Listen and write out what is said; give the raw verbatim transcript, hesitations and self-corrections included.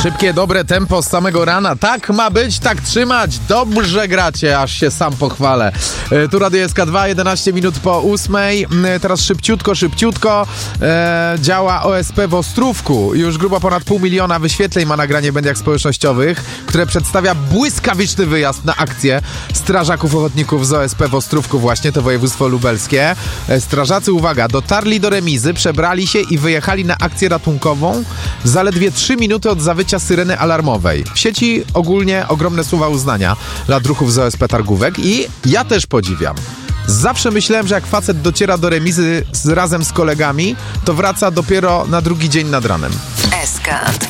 Szybkie, dobre tempo z samego rana. Tak ma być, tak trzymać. Dobrze gracie, aż się sam pochwalę. E, tu Radio S K dwa, jedenaście minut po ósmej. E, teraz szybciutko, szybciutko. E, działa O S P w Ostrówku. Już grubo ponad pół miliona wyświetleń ma nagranie w mediach społecznościowych, które przedstawia błyskawiczny wyjazd na akcję strażaków ochotników z O S P w Ostrówku właśnie, to województwo lubelskie. E, strażacy, uwaga, dotarli do remizy, przebrali się i wyjechali na akcję ratunkową w zaledwie trzy minuty od zawycia syreny alarmowej. W sieci ogólnie ogromne słowa uznania dla druhów z O S P Targówek i ja też podziwiam. Zawsze myślałem, że jak facet dociera do remizy z, razem z kolegami, to wraca dopiero na drugi dzień nad ranem. S K dwa.